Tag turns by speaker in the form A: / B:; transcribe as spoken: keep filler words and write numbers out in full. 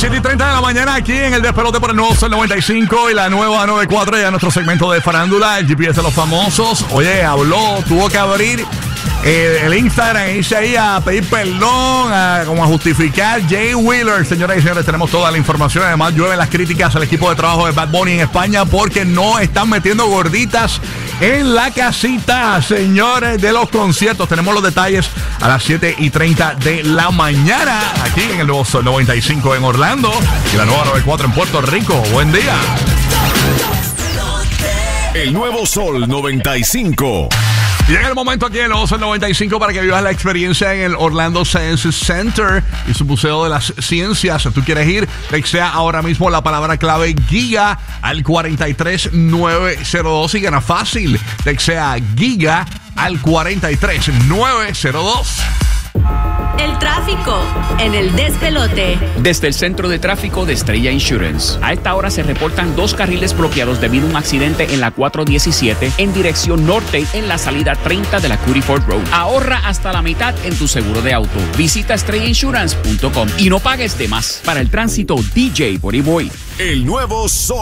A: siete y treinta de la mañana aquí en el Despelote por el nuevo Sol noventa y cinco y la nueva noventa y cuatro, ya nuestro segmento de farándula, el G P S de los famosos. Oye, habló, tuvo que abrir eh, el Instagram, irse ahí a pedir perdón, a, como a justificar. Jay Wheeler, señoras y señores, tenemos toda la información. Además, llueven las críticas al equipo de trabajo de Bad Bunny en España porque no están metiendo gorditas en la casita, señores, de los conciertos. Tenemos los detalles a las siete y treinta de la mañana aquí en el nuevo Sol noventa y cinco en Orlando y la nueva noventa y cuatro en Puerto Rico. Buen día.
B: El nuevo Sol noventa y cinco.
A: Llega el momento aquí en el nuevo Sol noventa y cinco para que vivas la experiencia en el Orlando Science Center y su Museo de las Ciencias. ¿Tú quieres ir? Textea ahora mismo la palabra clave GIGA al cuatro tres nueve cero dos y gana fácil. Textea GIGA al cuatro tres nueve cero dos.
C: El tráfico en el despelote.
D: Desde el centro de tráfico de Estrella Insurance. A esta hora se reportan dos carriles bloqueados debido a un accidente en la cuatro diecisiete en dirección norte en la salida treinta de la Cutty Ford Road. Ahorra hasta la mitad en tu seguro de auto. Visita estrella insurance punto com y no pagues de más. Para el tránsito, D J Boy Boy.
B: El nuevo Sol.